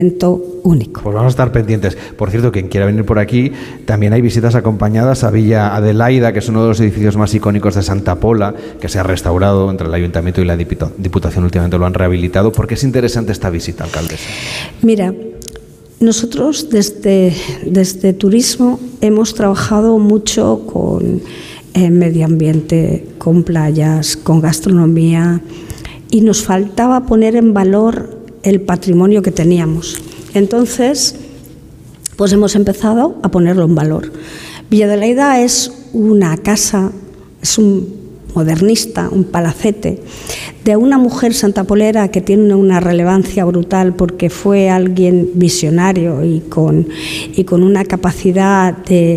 único. Pues vamos a estar pendientes. Por cierto, quien quiera venir por aquí, también hay visitas acompañadas a Villa Adelaida, que es uno de los edificios más icónicos de Santa Pola, que se ha restaurado entre el Ayuntamiento y la Diputación, últimamente lo han rehabilitado. ¿Por qué es interesante esta visita, alcaldesa? Mira, nosotros desde Turismo hemos trabajado mucho con medio ambiente, con playas, con gastronomía, y nos faltaba poner en valor el patrimonio que teníamos. Entonces, pues hemos empezado a ponerlo en valor. Villa Adelaida es una casa, es un modernista, un palacete, de una mujer santapolera que tiene una relevancia brutal porque fue alguien visionario y con una capacidad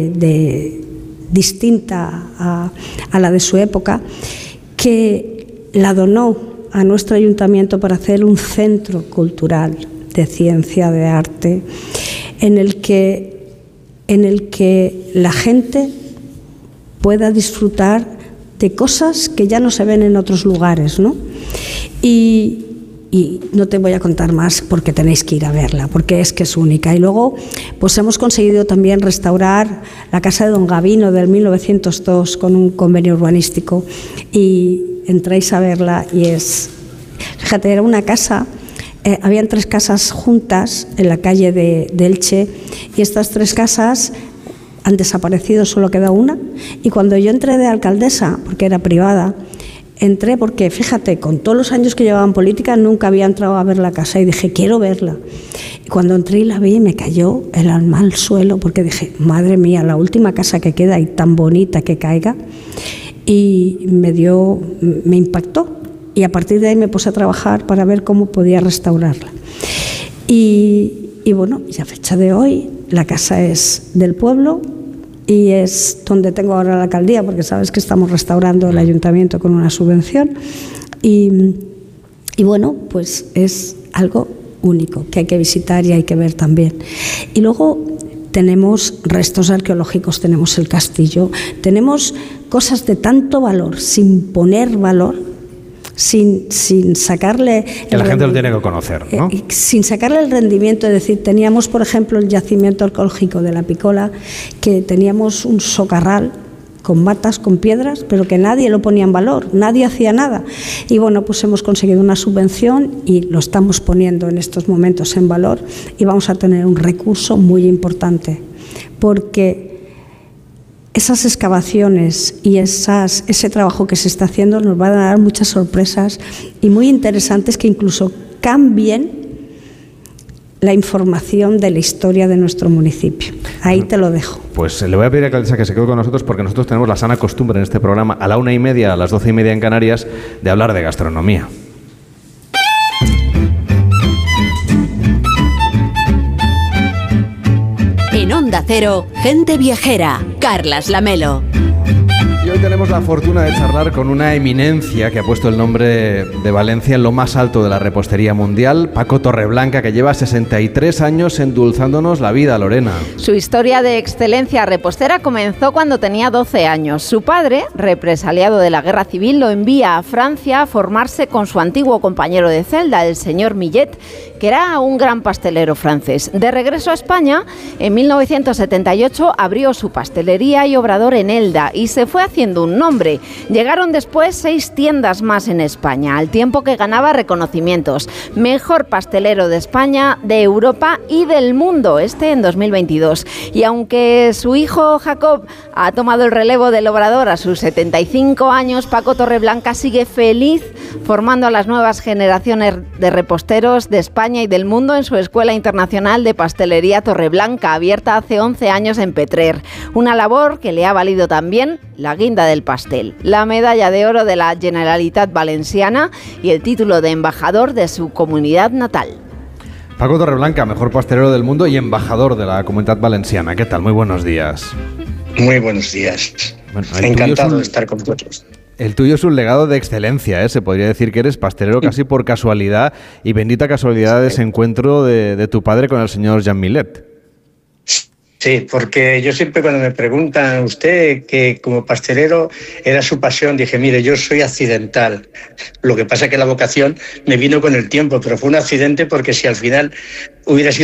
distinta a la de su época, que la donó a nuestro ayuntamiento para hacer un centro cultural de ciencia, de arte, en el que la gente pueda disfrutar de cosas que ya no se ven en otros lugares, ¿no? Y no te voy a contar más porque tenéis que ir a verla, porque es que es única. Y luego, pues hemos conseguido también restaurar la casa de Don Gavino del 1902 con un convenio urbanístico, y entráis a verla y es... Fíjate, era una casa, habían 3 casas juntas en la calle de Elche, y estas 3 casas han desaparecido, solo queda una. Y cuando yo entré de alcaldesa, porque era privada, entré porque, fíjate, con todos los años que llevaba en política nunca había entrado a ver la casa, y dije, quiero verla. Y cuando entré y la vi, me cayó el alma al suelo, porque dije, madre mía, la última casa que queda y tan bonita que caiga. Y me impactó, y a partir de ahí me puse a trabajar para ver cómo podía restaurarla. Y bueno, y a fecha de hoy la casa es del pueblo y es donde tengo ahora la alcaldía, porque sabes que estamos restaurando el ayuntamiento con una subvención, y bueno, pues es algo único que hay que visitar y hay que ver también. Y luego tenemos restos arqueológicos, tenemos el castillo, tenemos cosas de tanto valor, sin poner valor, sin sacarle... Que la gente lo tiene que conocer, ¿no? Sin sacarle el rendimiento, es decir, teníamos, por ejemplo, el yacimiento arqueológico de la Picola, que teníamos un socarral con matas, con piedras, pero que nadie lo ponía en valor, nadie hacía nada. Y bueno, pues hemos conseguido una subvención y lo estamos poniendo en estos momentos en valor, y vamos a tener un recurso muy importante, porque esas excavaciones y ese trabajo que se está haciendo nos va a dar muchas sorpresas y muy interesantes, que incluso cambien la información de la historia de nuestro municipio. Ahí te lo dejo. Pues le voy a pedir a Alcaldesa que se quede con nosotros, porque nosotros tenemos la sana costumbre en este programa, a la 1:30, a las 12:30 en Canarias, de hablar de gastronomía. En Onda Cero, Gente Viajera, Carlas Lamelo. Y hoy tenemos la fortuna de charlar con una eminencia que ha puesto el nombre de Valencia en lo más alto de la repostería mundial, Paco Torreblanca, que lleva 63 años endulzándonos la vida, Lorena. Su historia de excelencia repostera comenzó cuando tenía 12 años. Su padre, represaliado de la Guerra Civil, lo envía a Francia a formarse con su antiguo compañero de celda, el señor Millet, que era un gran pastelero francés. De regreso a España, en 1978 abrió su pastelería y obrador en Elda y se fue haciendo un nombre. Llegaron después 6 tiendas más en España, al tiempo que ganaba reconocimientos. Mejor pastelero de España, de Europa y del mundo, en 2022. Y aunque su hijo Jacob ha tomado el relevo del obrador a sus 75 años, Paco Torreblanca sigue feliz formando a las nuevas generaciones de reposteros de España y del mundo en su Escuela Internacional de Pastelería Torreblanca, abierta hace 11 años en Petrer. Una labor que le ha valido también la guinda del pastel, la medalla de oro de la Generalitat Valenciana y el título de embajador de su comunidad natal. Paco Torreblanca, mejor pastelero del mundo y embajador de la Comunidad Valenciana. ¿Qué tal? Muy buenos días. Muy buenos días. Bueno, encantado de estar con vosotros. El tuyo es un legado de excelencia, ¿eh? Se podría decir que eres pastelero casi por casualidad, y bendita casualidad de ese encuentro de tu padre con el señor Jean Millet. Sí, porque yo siempre cuando me preguntan usted que como pastelero era su pasión, dije, mire, yo soy accidental. Lo que pasa es que la vocación me vino con el tiempo, pero fue un accidente porque si al final hubiera sido